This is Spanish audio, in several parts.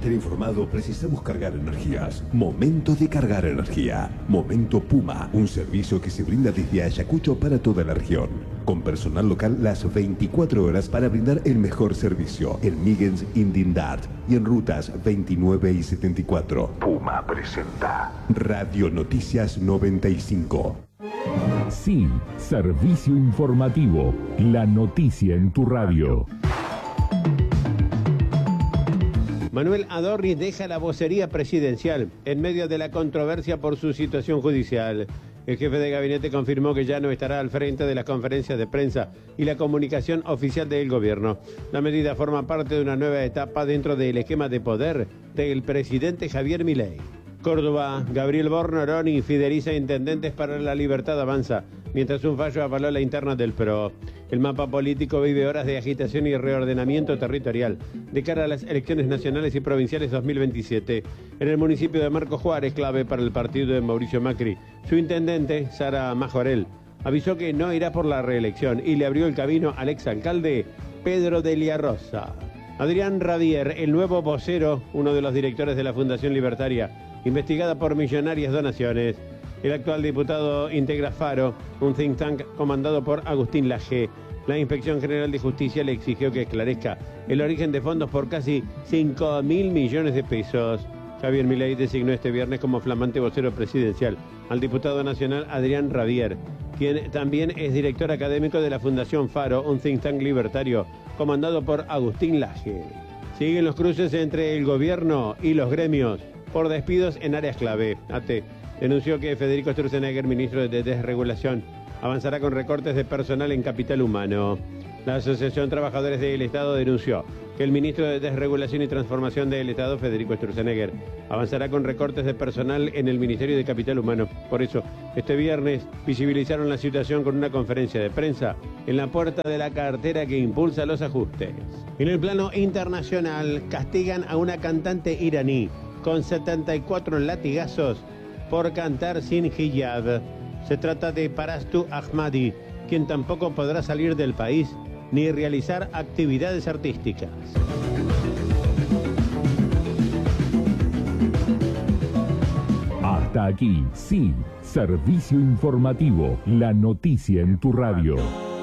estar informado precisamos cargar energías. Momento de cargar energía. Momento Puma, un servicio que se brinda desde Ayacucho para toda la región. Con personal local las 24 horas para brindar el mejor servicio. En Migens Indindart y en rutas 29 y 74. Puma presenta Radio Noticias 95. Sí, servicio informativo. La noticia en tu radio. Manuel Adorni deja la vocería presidencial en medio de la controversia por su situación judicial. El jefe de gabinete confirmó que ya no estará al frente de las conferencias de prensa y la comunicación oficial del gobierno. La medida forma parte de una nueva etapa dentro del esquema de poder del presidente Javier Milei. Córdoba, Gabriel Bornoroni fideliza intendentes para la libertad avanza, mientras un fallo avaló la interna del PRO. El mapa político vive horas de agitación y reordenamiento territorial de cara a las elecciones nacionales y provinciales 2027. En el municipio de Marcos Juárez, clave para el partido de Mauricio Macri, su intendente, Sara Majorel, avisó que no irá por la reelección y le abrió el camino al exalcalde Pedro Delia Rosa. Adrián Radier, el nuevo vocero, uno de los directores de la Fundación Libertaria, investigada por millonarias donaciones. El actual diputado integra Faro, un think tank comandado por Agustín Laje. La Inspección General de Justicia le exigió que esclarezca el origen de fondos por casi 5.000 millones de pesos. Javier Milei designó este viernes como flamante vocero presidencial al diputado nacional Adrián Radier, quien también es director académico de la Fundación Faro, un think tank libertario comandado por Agustín Laje. Siguen los cruces entre el gobierno y los gremios por despidos en áreas clave. AT denunció que Federico Sturzenegger, ministro de Desregulación, avanzará con recortes de personal en capital humano. La Asociación Trabajadores del Estado denunció que el ministro de Desregulación y Transformación del Estado, Federico Sturzenegger, avanzará con recortes de personal en el Ministerio de Capital Humano. Por eso, este viernes visibilizaron la situación con una conferencia de prensa en la puerta de la cartera que impulsa los ajustes. En el plano internacional, castigan a una cantante iraní con 74 latigazos por cantar sin hijab. Se trata de Parastu Ahmadi, quien tampoco podrá salir del país ni realizar actividades artísticas. Hasta aquí, sí, servicio informativo. La noticia en tu radio.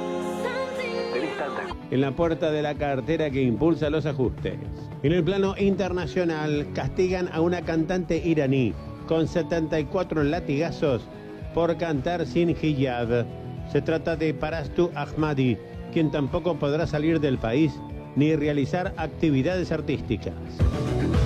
En la puerta de la cartera que impulsa los ajustes. En el plano internacional, castigan a una cantante iraní con 74 latigazos por cantar sin hijab. Se trata de Parastu Ahmadi, quien tampoco podrá salir del país ni realizar actividades artísticas.